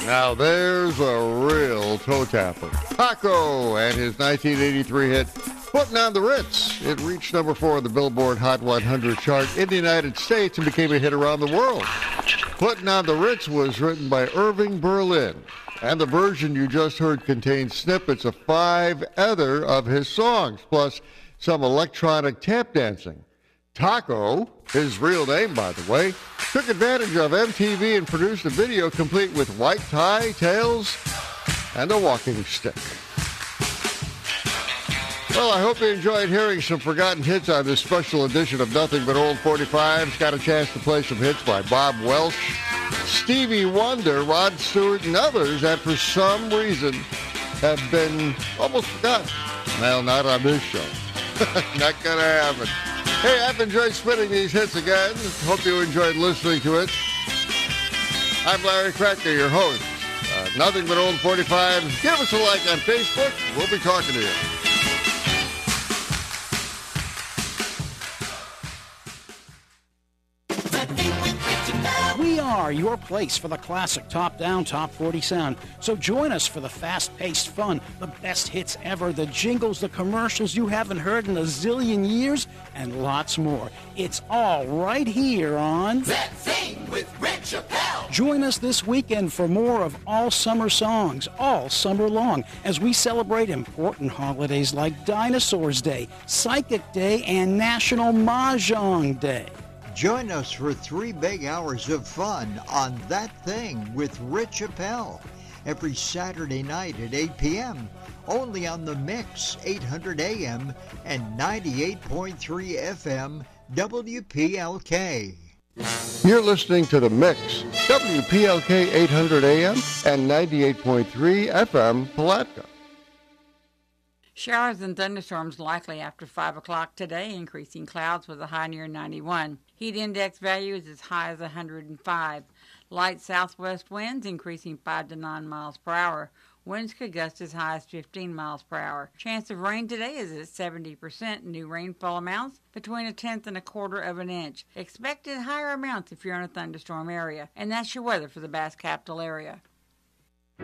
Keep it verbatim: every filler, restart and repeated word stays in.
Now there's a real toe tapper. Taco and his nineteen eighty-three hit, Putting on the Ritz. It reached number four on the Billboard Hot one hundred chart in the United States and became a hit around the world. Putting on the Ritz was written by Irving Berlin, and the version you just heard contains snippets of five other of his songs, plus some electronic tap dancing. Taco, his real name by the way, took advantage of M T V and produced a video complete with white tie, tails, and a walking stick. Well, I hope you enjoyed hearing some forgotten hits on this special edition of Nothing But Old forty-fives. Got a chance to play some hits by Bob Welch, Stevie Wonder, Rod Stewart, and others that for some reason have been almost forgotten. Well, not on this show. Not gonna happen. Hey, I've enjoyed spinning these hits again. Hope you enjoyed listening to it. I'm Larry Cracker, your host. Uh, Nothing But Old forty-five. Give us a like on Facebook. We'll be talking to you. We are your place for the classic top-down Top forty sound. So join us for the fast-paced fun, the best hits ever, the jingles, the commercials you haven't heard in a zillion years, and lots more. It's all right here on That Thing with Red Chappelle. Join us this weekend for more of all summer songs, all summer long, as we celebrate important holidays like Dinosaurs Day, Psychic Day, and National Mahjong Day. Join us for three big hours of fun on That Thing with Rich Chappelle every Saturday night at eight p.m. only on the Mix eight hundred A M and ninety-eight point three F M W P L K. You're listening to The Mix, W P L K eight hundred A M and ninety-eight point three F M Palatka. Showers and thunderstorms likely after five o'clock today, increasing clouds with a high near ninety-one. Heat index value is as high as one hundred five. Light southwest winds increasing five to nine miles per hour. Winds could gust as high as fifteen miles per hour. Chance of rain today is at seventy percent. New rainfall amounts between a tenth and a quarter of an inch. Expected higher amounts if you're in a thunderstorm area. And that's your weather for the Bass Capital area.